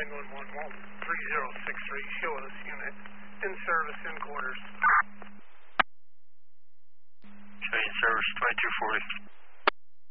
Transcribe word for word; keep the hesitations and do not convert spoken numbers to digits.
nine one one, Walton three zero six three, show us unit in service in quarters. Train service twenty-two forty.